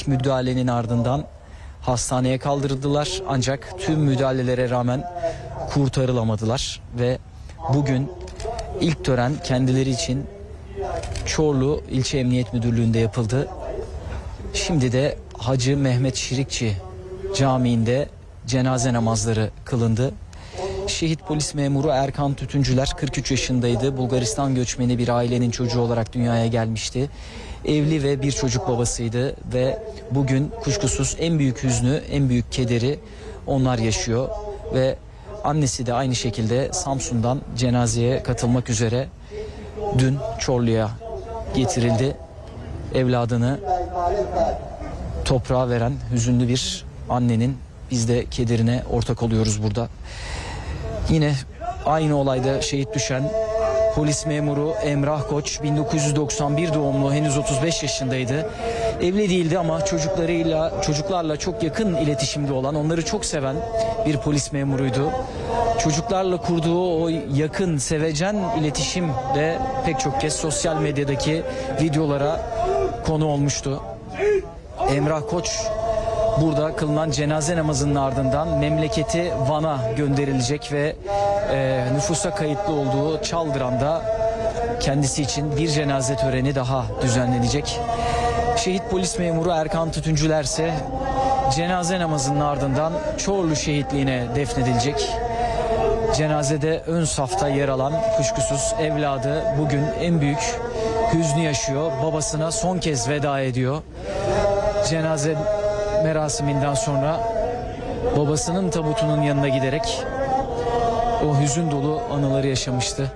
ilk müdahalenin ardından hastaneye kaldırıldılar. Ancak tüm müdahalelere rağmen kurtarılamadılar ve bugün ilk tören kendileri için Çorlu İlçe Emniyet Müdürlüğü'nde yapıldı. Şimdi de Hacı Mehmet Şirikçi Camii'nde cenaze namazları kılındı. Şehit polis memuru Erkan Tütüncüler 43 yaşındaydı. Bulgaristan göçmeni bir ailenin çocuğu olarak dünyaya gelmişti. Evli ve bir çocuk babasıydı ve bugün kuşkusuz en büyük hüznü, en büyük kederi onlar yaşıyor. Ve annesi de aynı şekilde Samsun'dan cenazeye katılmak üzere dün Çorlu'ya getirildi. Evladını toprağa veren hüzünlü bir annenin biz de kederine ortak oluyoruz burada. Yine aynı olayda şehit düşen polis memuru Emrah Koç 1991 doğumlu, henüz 35 yaşındaydı. Evli değildi ama çocuklarla çok yakın iletişimde olan, onları çok seven bir polis memuruydu. Çocuklarla kurduğu o yakın, sevecen iletişim de pek çok kez sosyal medyadaki videolara konu olmuştu. Emrah Koç burada kılınan cenaze namazının ardından memleketi Van'a gönderilecek ve nüfusa kayıtlı olduğu Çaldıran'da kendisi için bir cenaze töreni daha düzenlenecek. Şehit polis memuru Erkan Tütüncüler ise cenaze namazının ardından Çorlu şehitliğine defnedilecek. Cenazede ön safta yer alan kuşkusuz evladı bugün en büyük hüznü yaşıyor. Babasına son kez veda ediyor. Cenaze merasiminden sonra babasının tabutunun yanına giderek o hüzün dolu anıları yaşamıştı.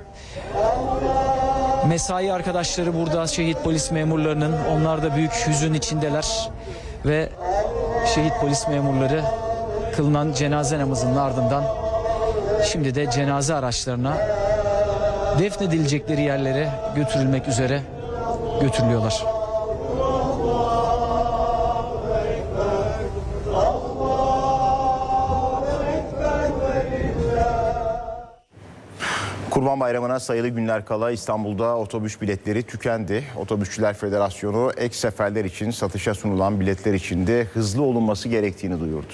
Mesai arkadaşları burada, şehit polis memurlarının, onlar da büyük hüzün içindeler ve şehit polis memurları kılınan cenaze namazının ardından şimdi de cenaze araçlarına defnedilecekleri yerlere götürülmek üzere götürülüyorlar. Kurban Bayramı'na sayılı günler kala İstanbul'da otobüs biletleri tükendi. Otobüsçüler Federasyonu ek seferler için satışa sunulan biletler için de hızlı olunması gerektiğini duyurdu.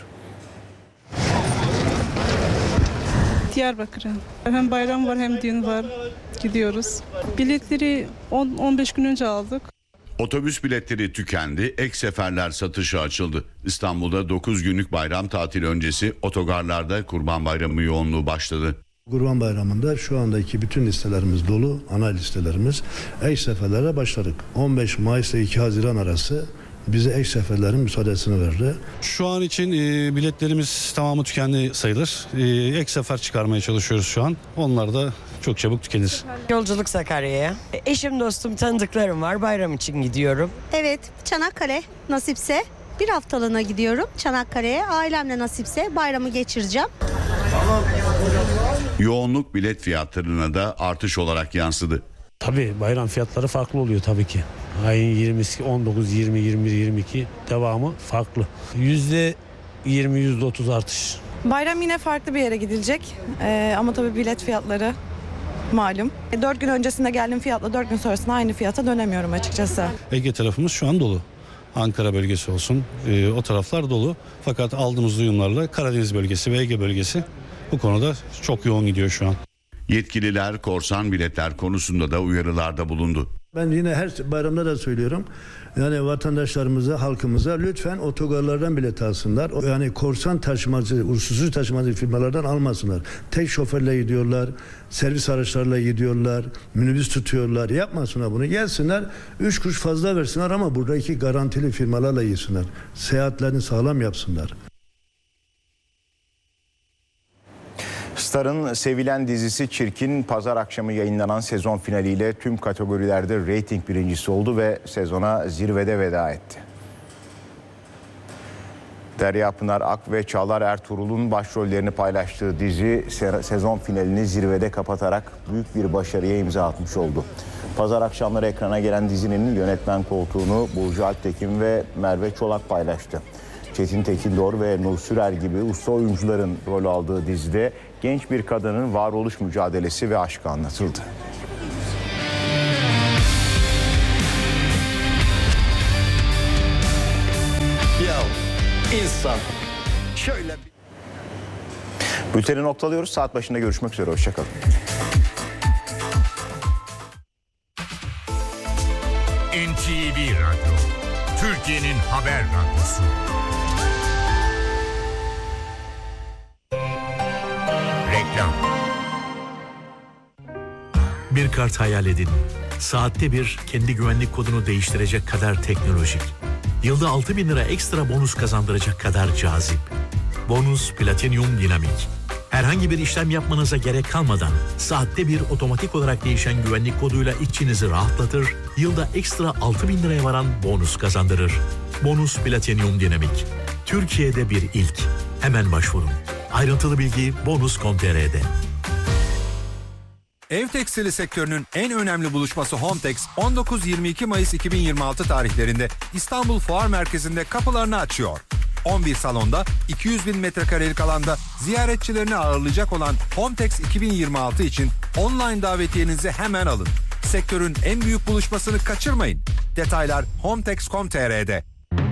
Diyarbakır'a. Hem bayram var hem düğün var. Gidiyoruz. Biletleri 10-15 gün önce aldık. Otobüs biletleri tükendi, ek seferler satışa açıldı. İstanbul'da 9 günlük bayram tatili öncesi otogarlarda Kurban Bayramı yoğunluğu başladı. Kurban Bayramı'nda şu andaki bütün listelerimiz dolu, ana listelerimiz. Ek seferlere başladık. 15 Mayıs ile 2 Haziran arası bize ek seferlerin müsaadesini verdi. Şu an için biletlerimiz tamamı tükendi sayılır. Ek sefer çıkarmaya çalışıyoruz şu an. Onlar da çok çabuk tükenir. Yolculuk Sakarya'ya. Eşim, dostum, tanıdıklarım var. Bayram için gidiyorum. Evet, Çanakkale nasipse bir haftalığına gidiyorum Çanakkale'ye. Ailemle nasipse bayramı geçireceğim. Yoğunluk bilet fiyatlarına da artış olarak yansıdı. Tabii bayram fiyatları farklı oluyor tabii ki. Ayın 20'si, 19, 20, 21, 22 devamı farklı. %20, %30 artış. Bayram yine farklı bir yere gidilecek ama tabii bilet fiyatları malum. 4 gün öncesinde geldiğim fiyatla 4 gün sonrasında aynı fiyata dönemiyorum açıkçası. Ege tarafımız şu an dolu. Ankara bölgesi olsun, o taraflar dolu. Fakat aldığımız duyumlarla Karadeniz bölgesi ve Ege bölgesi bu konuda çok yoğun gidiyor şu an. Yetkililer korsan biletler konusunda da uyarılarda bulundu. Ben yine her bayramda da söylüyorum. Yani vatandaşlarımıza, halkımıza lütfen otogarlardan bilet alsınlar. Yani korsan taşımacı, usulsüz taşımacı firmalardan almasınlar. Tek şoförle gidiyorlar, servis araçlarla gidiyorlar, minibüs tutuyorlar. Yapmasınlar bunu. Gelsinler, 3 kuruş fazla versinler ama buradaki garantili firmalarla yesinler. Seyahatlerini sağlam yapsınlar. Star'ın sevilen dizisi Çirkin pazar akşamı yayınlanan sezon finaliyle tüm kategorilerde reyting birincisi oldu ve sezona zirvede veda etti. Derya Pınar Ak ve Çağlar Ertuğrul'un başrollerini paylaştığı dizi sezon finalini zirvede kapatarak büyük bir başarıya imza atmış oldu. Pazar akşamları ekrana gelen dizinin yönetmen koltuğunu Burcu Alptekin ve Merve Çolak paylaştı. Çetin Tekindor ve Nur Sürer gibi usta oyuncuların rol aldığı dizide genç bir kadının varoluş mücadelesi ve aşkı anlatıldı. Ya insan şöyle... Bülteni noktalıyoruz. Saat başında görüşmek üzere. Hoşçakalın. NTV Radyo, Türkiye'nin haber radyosu. Reklam. Bir kart hayal edin. Saatte bir kendi güvenlik kodunu değiştirecek kadar teknolojik. Yılda 6.000 lira ekstra bonus kazandıracak kadar cazip. Bonus Platinum Dinamik. Herhangi bir işlem yapmanıza gerek kalmadan saatte bir otomatik olarak değişen güvenlik koduyla içinizi rahatlatır, yılda ekstra 6.000 liraya varan bonus kazandırır. Bonus Platinum Dinamik. Türkiye'de bir ilk. Hemen başvurun. Ayrıntılı bilgi bonus.com.tr'de. Ev tekstili sektörünün en önemli buluşması Hometex 19-22 Mayıs 2026 tarihlerinde İstanbul Fuar Merkezi'nde kapılarını açıyor. 11 salonda 200.000 metrekarelik alanda ziyaretçilerini ağırlayacak olan Hometex 2026 için online davetiyenizi hemen alın. Sektörün en büyük buluşmasını kaçırmayın. Detaylar hometex.com.tr'de.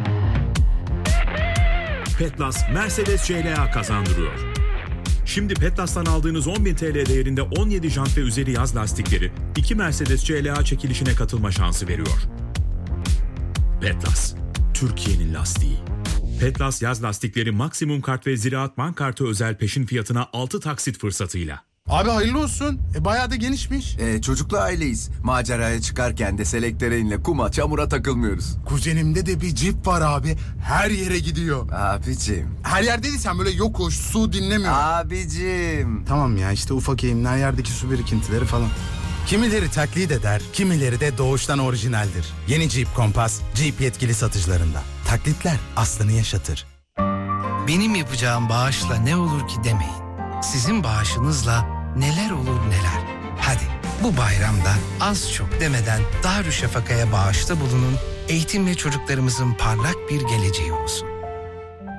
Petlas Mercedes CLA kazandırıyor. Şimdi Petlas'tan aldığınız 10.000 TL değerinde 17 jant ve üzeri yaz lastikleri 2 Mercedes CLA çekilişine katılma şansı veriyor. Petlas, Türkiye'nin lastiği. Petlas yaz lastikleri maksimum kart ve Ziraat Bank kartı özel peşin fiyatına 6 taksit fırsatıyla. Abi hayırlı olsun. Bayağı da genişmiş. Çocuklu aileyiz. Maceraya çıkarken de selektöreinle kuma çamura takılmıyoruz. Kuzenimde de bir cip var abi. Her yere gidiyor. Abicim. Her yerdeysen böyle yokuş, su dinlemiyor. Abicim. Tamam ya işte ufak eğimler, yerdeki su birikintileri falan. Kimileri taklit eder, kimileri de doğuştan orijinaldir. Yeni Jeep Compass, Jeep yetkili satıcılarında. Taklitler aslını yaşatır. Benim yapacağım bağışla ne olur ki demeyin. Sizin bağışınızla neler olur neler. Hadi bu bayramda az çok demeden Darüşşafaka'ya bağışta bulunun. Eğitimle çocuklarımızın parlak bir geleceği olsun.